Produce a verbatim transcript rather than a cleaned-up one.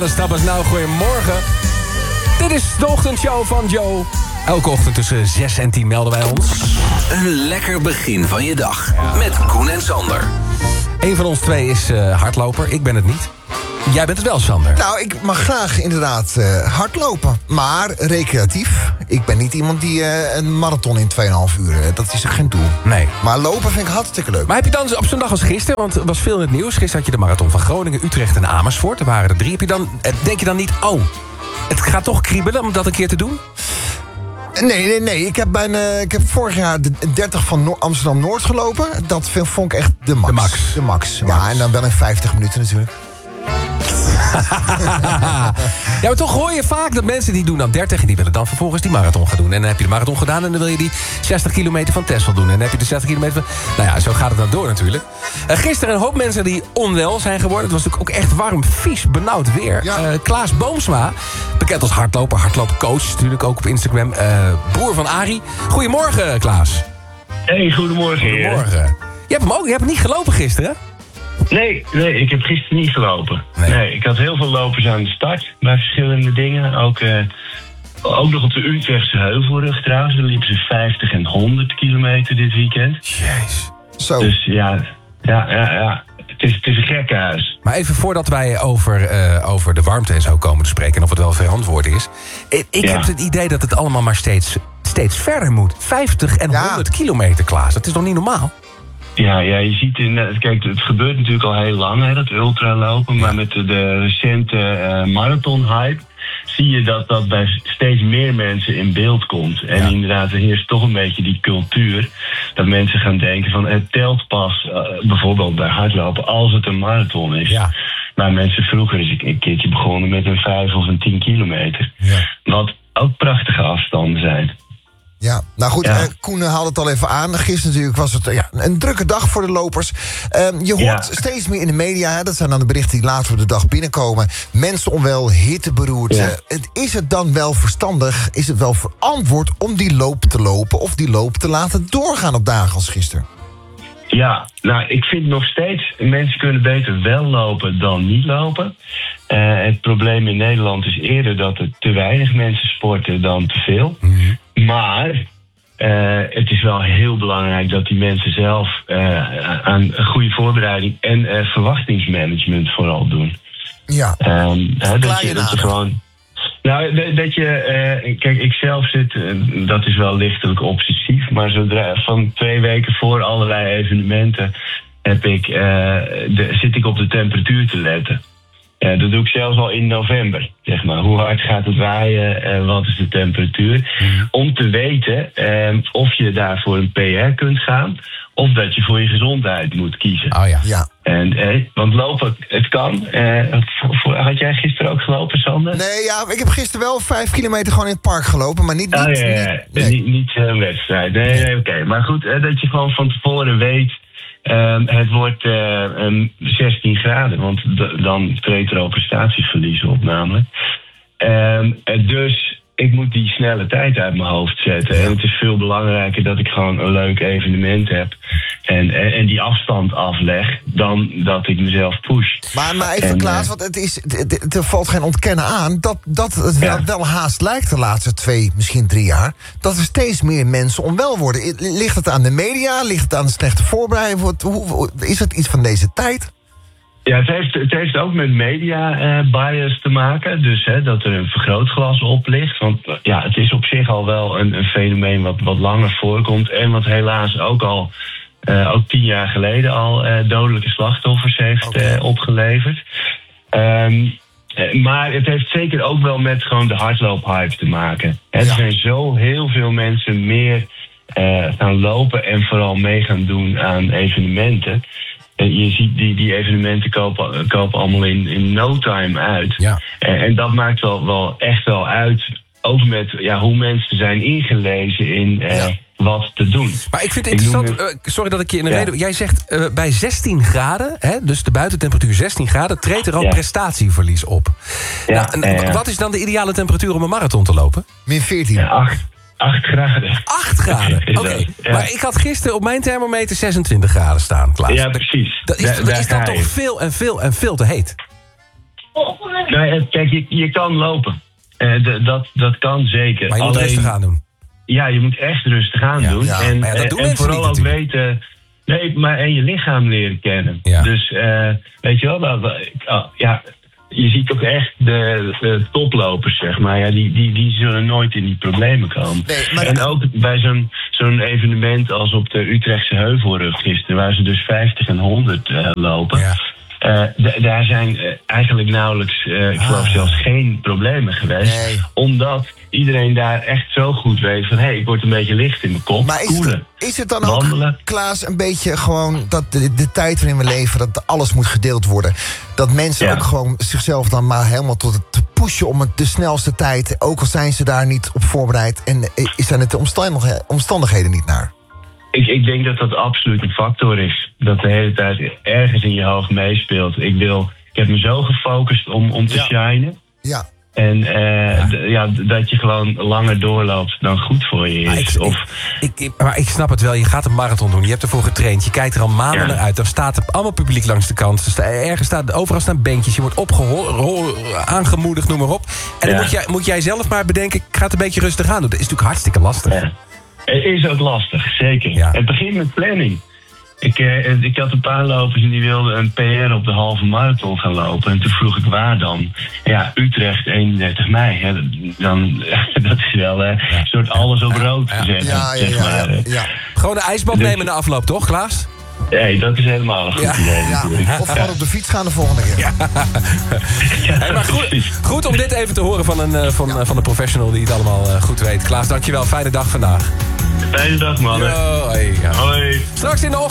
Stappers, nou, goedemorgen. Dit is de ochtendshow van Joe. Elke ochtend tussen zes en tien melden wij ons. Een lekker begin van je dag. Ja. Met Koen en Sander. Eén van ons twee is uh, hardloper, ik ben het niet. Jij bent het wel, Sander. Nou, ik mag graag inderdaad uh, hardlopen. Maar recreatief. Ik ben niet iemand die uh, een marathon in twee komma vijf uur... Uh, dat is geen doel. Nee. Maar lopen vind ik hartstikke leuk. Maar heb je dan op zo'n dag als gisteren... want er was veel in het nieuws. Gisteren had je de marathon van Groningen, Utrecht en Amersfoort. Er waren er drie. Heb je dan, denk je dan niet... oh, het gaat toch kriebelen om dat een keer te doen? Nee, nee, nee. Ik heb, bijna, ik heb vorig jaar de dertig van Noor- Amsterdam-Noord gelopen. Dat vond ik echt de max. De max. De max. De ja, max. En dan wel in vijftig minuten natuurlijk. Ja, maar toch hoor je vaak dat mensen die doen dan dertig... en die willen dan vervolgens die marathon gaan doen. En dan heb je de marathon gedaan en dan wil je die zestig kilometer van Texel doen. En dan heb je de zestig kilometer van... Nou ja, zo gaat het dan door natuurlijk. Uh, gisteren een hoop mensen die onwel zijn geworden. Het was natuurlijk ook echt warm, vies, benauwd weer. Ja. Uh, Klaas Boomsma, bekend als hardloper, hardloopcoach... natuurlijk ook op Instagram, uh, broer van Arie. Goedemorgen, Klaas. Hey, goedemorgen. Goedemorgen. Je hebt hem ook, je hebt niet gelopen gisteren, hè? Nee, nee, ik heb gisteren niet gelopen. Nee. Nee, ik had heel veel lopers aan de start bij verschillende dingen. Ook, uh, ook nog op de Utrechtse Heuvelrug trouwens. Daar liepen ze vijftig en honderd kilometer dit weekend. Jeez. Zo. Dus ja, ja, ja, ja. Het is, het is een gekkenhuis. Maar even voordat wij over, uh, over de warmte en zo komen te spreken... en of het wel verantwoord is... ik, ik Ja. heb het idee dat het allemaal maar steeds, steeds verder moet. vijftig en Ja. honderd kilometer, Klaas. Dat is nog niet normaal? Ja, ja, je ziet in, kijk, het gebeurt natuurlijk al heel lang, hè, dat ultralopen. Maar met de, de recente uh, marathon-hype zie je dat dat bij steeds meer mensen in beeld komt. En Ja. inderdaad, er heerst toch een beetje die cultuur dat mensen gaan denken van het telt pas, uh, bijvoorbeeld bij hardlopen, als het een marathon is. Ja. Maar mensen vroeger is een keertje begonnen met een vijf of een tien kilometer. Ja. Wat ook prachtige afstanden zijn. Ja, nou goed, Ja. uh, Koen haalde het al even aan. Gisteren natuurlijk was het uh, ja, een drukke dag voor de lopers. Um, je hoort Ja. steeds meer in de media, hè, dat zijn dan de berichten die later op de dag binnenkomen. Mensen onwel, hitteberoerd. Ja. Uh, het, is het dan wel verstandig, is het wel verantwoord om die loop te lopen... of die loop te laten doorgaan op dagen als gisteren? Ja, nou, ik vind nog steeds... mensen kunnen beter wel lopen dan niet lopen. Uh, het probleem in Nederland is eerder dat er te weinig mensen sporten dan te veel. Mm-hmm. Maar uh, het is wel heel belangrijk dat die mensen zelf uh, aan een goede voorbereiding en uh, verwachtingsmanagement vooral doen. Ja, Um, hè, dat, je je, dat je nader. gewoon. Nou, dat, dat je. Uh, kijk, ik zelf zit. Uh, dat is wel lichtelijk obsessief. Maar zodra van twee weken voor allerlei evenementen. Heb ik, uh, de, zit ik op de temperatuur te letten. Uh, dat doe ik zelfs al in november. Zeg maar. Hoe hard gaat het waaien? Uh, wat is de temperatuur? Mm-hmm. Om te weten uh, of je daarvoor een P R kunt gaan. Of dat je voor je gezondheid moet kiezen. Oh ja. ja. En, eh, want lopen, het kan. Eh, voor- voor- had jij gisteren ook gelopen, Sander? Nee, ja, ik heb gisteren wel vijf kilometer gewoon in het park gelopen, maar niet... Oh, niet, ja, ja, ja. niet- nee. Niet, niet een wedstrijd. Nee, nee, oké. Maar goed, eh, dat je gewoon van tevoren weet... ehm, het wordt eh, um, zestien graden, want d- dan treedt er al prestatieverlies op namelijk. Ehm, eh, dus ik moet die snelle tijd uit mijn hoofd zetten. Ja. En het is veel belangrijker dat ik gewoon een leuk evenement heb... en, en, en die afstand afleg, dan dat ik mezelf push. Maar, maar even, En, Klaas, eh, want het is, het, het- er valt geen ontkennen aan... dat, dat het wel, Ja. wel haast lijkt de laatste twee, misschien drie jaar... dat er steeds meer mensen onwel worden. I- Ligt het aan de media? Ligt het aan de slechte voorbereiding? Wat- hoe- hoe- Is het iets van deze tijd? Ja, het heeft, het heeft ook met media eh, bias te maken. Dus hè, dat er een vergrootglas op ligt. Want eh, ja, het is op zich al wel een, een fenomeen wat, wat langer voorkomt. En wat helaas ook al uh, ook tien jaar geleden al uh, dodelijke slachtoffers heeft Oké. uh, opgeleverd. Um, maar het heeft zeker ook wel met gewoon de hardloophype te maken. Er Ja. zijn zo heel veel mensen meer uh, gaan lopen en vooral mee gaan doen aan evenementen. Je ziet die, die evenementen kopen, kopen allemaal in, in no time uit. Ja. En, en dat maakt wel, wel echt wel uit. Ook met ja, hoe mensen zijn ingelezen in eh, Ja. wat te doen. Maar ik vind het Ik noem interessant, uh, sorry dat ik je in de Ja. reden... Jij zegt uh, bij zestien graden, hè, dus de buitentemperatuur zestien graden... treedt er al Ja. prestatieverlies op. Ja, Nou, en, ja, ja. Wat is dan de ideale temperatuur om een marathon te lopen? Min veertien. Ja, acht, acht graden. acht graden, Is oké. dat, ja. Maar ik had gisteren op mijn thermometer zesentwintig graden staan, Klaas. Ja, precies. Dat is, Daar- dat daar is dan ga toch je. veel en veel en veel te heet? Nou, kijk, je, je kan lopen. Uh, d- dat, dat kan zeker. Maar je moet Alleen, rustig aan doen. Ja, je moet echt rustig aan Ja, doen. ja. En, Maar ja, dat doen en mensen vooral niet ook natuurlijk. weten... Nee, maar en je lichaam leren kennen. Ja. Dus uh, weet je wel, dat, uh, ja, je ziet toch echt de, de toplopers, zeg maar. Ja, die, die, die zullen nooit in die problemen komen. Nee, maar- En ook bij zo'n, zo'n evenement als op de Utrechtse Heuvelrug gisteren... waar ze dus vijftig en honderd uh, lopen... Ja. Uh, d- daar zijn uh, eigenlijk nauwelijks, uh, ik geloof Ah. zelfs geen problemen geweest. Nee. Omdat iedereen daar echt zo goed weet van... hé, hey, ik word een beetje licht in mijn kop, Maar is het, koelen. is het dan ook, Wandelen. Klaas, een beetje gewoon dat de, de tijd waarin we leven, dat alles moet gedeeld worden? Dat mensen Ja. ook gewoon zichzelf dan maar helemaal tot het te pushen om het de snelste tijd, ook al zijn ze daar niet op voorbereid en eh, zijn het de omstandigheden, omstandigheden niet naar? Ik, ik denk dat dat absoluut een factor is. Dat de hele tijd ergens in je hoofd meespeelt. Ik, wil, ik heb me zo gefocust om, om te Ja. shinen. Ja. En uh, d- ja, d- dat je gewoon langer doorloopt dan goed voor je Maar is. ik, of, ik, ik, maar ik snap het wel, je gaat een marathon doen. Je hebt ervoor getraind, je kijkt er al maanden Ja. naar uit. Dan staat er allemaal publiek langs de kant. Er sta, ergens staat, overal staan beentjes. Je wordt opgeho- aangemoedigd, noem maar op. En dan Ja. moet jij, moet jij zelf maar bedenken... ik ga het een beetje rustig aan doen. Dat is natuurlijk hartstikke lastig. ja. Het is ook lastig, zeker. Ja. Het begint met planning. Ik, eh, ik had een paar lopers en die wilden een P R op de halve marathon gaan lopen. En toen vroeg ik waar dan? Ja, Utrecht, eenendertig mei. Hè. Dan, dat is wel eh, een soort alles op rood Ja. gezet. Ja, ja, zeg ja, maar. ja, ja. Gewoon een ijsbad Dus- nemen na afloop, toch, Klaas? Nee, dat is helemaal een goed Ja. idee Ja. natuurlijk. Of gewoon op de fiets gaan de volgende keer. Ja, Hey, maar goed, precies. goed om dit even te horen van een, eh, van, eh, van een professional die het allemaal eh, goed weet. Klaas, dankjewel. Fijne dag vandaag. Fijne dag, mannen. Yo, hey, ja. Hoi. Straks in de ochtend.